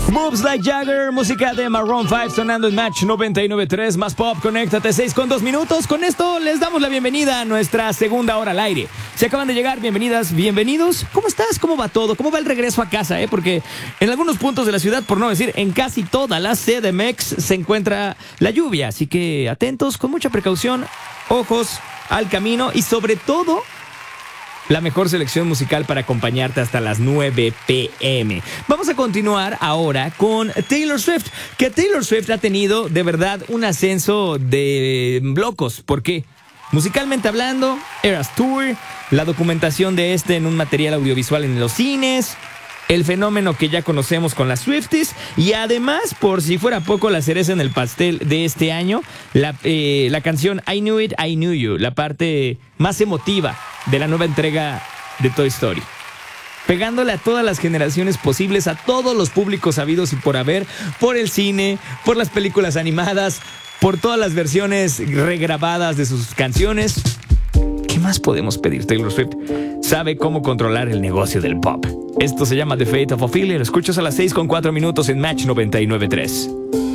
Moves Like Jagger, música de Maroon 5 sonando en Match 99.3, más pop, conéctate 6:02. Con esto les damos la bienvenida a nuestra segunda hora al aire. Si acaban de llegar, bienvenidas, bienvenidos. ¿Cómo estás? ¿Cómo va todo? ¿Cómo va el regreso a casa? Porque en algunos puntos de la ciudad, por no decir en casi toda la CDMX, se encuentra la lluvia. Así que atentos, con mucha precaución, ojos al camino y sobre todo la mejor selección musical para acompañarte hasta las 9 p.m. Vamos a continuar ahora con Taylor Swift, que Taylor Swift ha tenido de verdad un ascenso de locos. ¿Por qué? Musicalmente hablando, Eras Tour, la documentación de en un material audiovisual en los cines, el fenómeno que ya conocemos con las Swifties y además, por si fuera poco, la cereza en el pastel de este año, la canción I Knew It, I Knew You, la parte más emotiva de la nueva entrega de Toy Story. Pegándole a todas las generaciones posibles, a todos los públicos habidos y por haber, por el cine, por las películas animadas, por todas las versiones regrabadas de sus canciones. ¿Qué más podemos pedir? Taylor Swift sabe cómo controlar el negocio del pop. Esto se llama The Fate of Ophelia. Lo escuchas a las 6:04 en Match 99.3.